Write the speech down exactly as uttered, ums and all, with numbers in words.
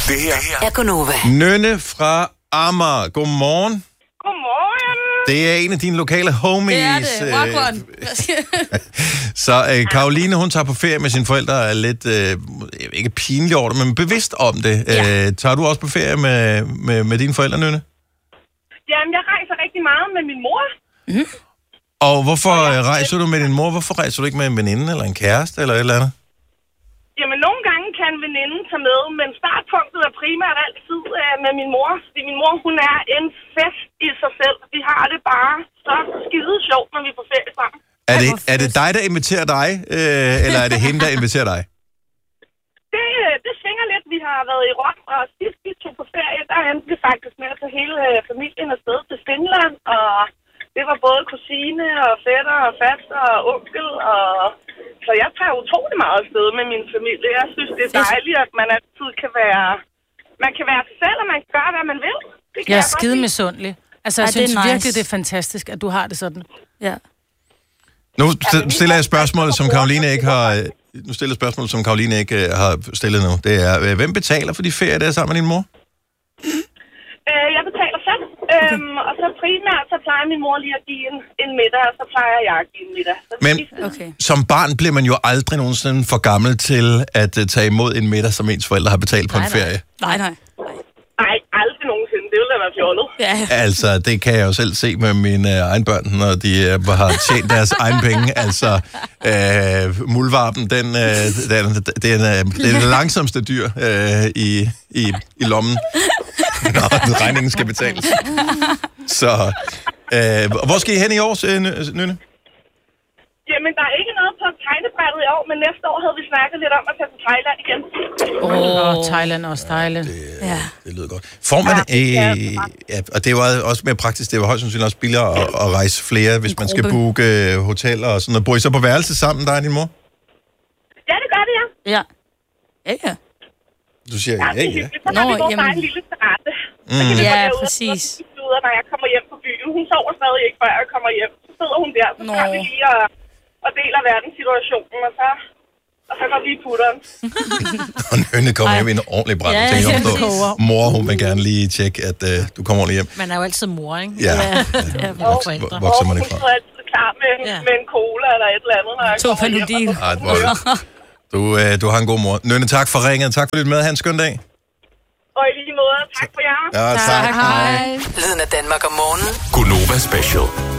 Det her er Gonova. Nynne fra Amager. Godmorgen. Godmorgen. Det er en af dine lokale homies. Det er det. Walk on. Så øh, Karoline, hun tager på ferie med sine forældre, er lidt, øh, ikke pinlig over det, men bevidst om det. Ja. Øh, tager du også på ferie med, med, med dine forældre, Nynne? Jamen, jeg rejser rigtig meget med min mor. Mm. Og hvorfor øh, rejser du med din mor? Hvorfor rejser du ikke med en veninde eller en kæreste eller et eller andet? Jamen, nogle gange kan en veninde tage med, men startpunktet er primært altid øh, med min mor. Fordi min mor, hun er en fest i sig selv. Vi har det bare så skide sjovt, når vi er på ferie sammen. Er det, er det dig, der inviterer dig, øh, eller er det hende, der inviterer dig? Det, det svinger lidt. Vi har været i Rom, og sidst vi tog på ferie, der endte vi faktisk med at tage hele familien afsted til Finland. Og det var både kusine og fætter og faster og onkel. Og... Så jeg tager utrolig meget afsted med min familie. Jeg synes, det er dejligt, at man altid kan være... Man kan være sig selv, og man kan gøre, hvad man vil. Det kan jeg er jeg skide misundelig. Altså, jeg ja, synes det nice. virkelig, det er fantastisk, at du har det sådan. Ja. Nu stiller jeg spørgsmålet, som Karoline ikke har... Nu stiller jeg spørgsmålet, som Karoline ikke har stillet nu. Det er, hvem betaler for de ferier, der er sammen med din mor? Øh, jeg betaler selv. Okay. Øhm, og så primært, så plejer min mor lige at give en, en middag, og så plejer jeg at give en middag. Så Men okay. Som barn bliver man jo aldrig nogensinde for gammel til at uh, tage imod en middag, som ens forældre har betalt på nej, en ferie. Nej, nej. Nej, aldrig nogensinde. Det ville da være fjollet. Ja. Altså, det kan jeg jo selv se med mine uh, egne børn, når de uh, har tjent deres egen penge. Altså, uh, muldvarpen, den, uh, den, den, uh, det er det langsomste dyr uh, i, i, i lommen, når regningen skal betales. Så, uh, hvor skal I hen i år, Nynne? Jamen, der er ikke noget på tegnebrættet i år, men næste år havde vi snakket lidt om at tage til Thailand igen. Åh, oh, Thailand også, Thailand. Det, ja. det lyder godt. Får man, ja, øh, ja, og det var også mere praktisk, det var højst sandsynligt også billigere at, at rejse flere, hvis man skal booke uh, hoteller og sådan noget. Bor I så på værelse sammen, der er din mor? Ja, det gør det, ja. Ja. Ja, ja. Du siger ja, ja. ja. Så har vi vores egen lille terrasse. Mm. Ja, præcis. Når jeg kommer hjem på byen. Hun sover stadig ikke, før jeg kommer hjem. Så sidder hun der, så tager vi lige og, og deler verdenssituationen, og så, og så går vi i putteren. Og Nynne kommer hjem i en ordentlig brand. Ja, ja, ja. Mor, hun vil gerne lige tjekke, at uh, du kommer ordentligt hjem. Man er jo altid mor, ikke? Ja. ja. ja. Vokser, vokser man ikke fra. Hun er altid klar med, ja. med en cola eller et eller andet, når jeg to kommer hjem. Ej, du, uh, du har en god mor. Nynne, tak for ringet. Tak for lidt med. Ha' en skøn dag. Og i lige måde, tak for jer. Ja, tak. tak. Hej. Lyden af Danmark om morgenen. Gonova Special.